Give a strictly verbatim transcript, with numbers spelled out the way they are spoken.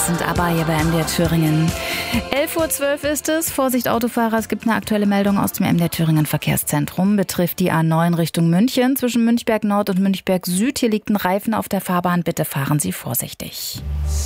sind ABBA hier bei M D R Thüringen. elf Uhr zwölf ist es. Vorsicht Autofahrer, es gibt eine aktuelle Meldung aus dem M D R Thüringen Verkehrszentrum. Betrifft die A neun Richtung München zwischen Münchberg Nord und Münchberg Süd. Hier liegt ein Reifen auf der Fahrbahn. Bitte fahren Sie vorsichtig.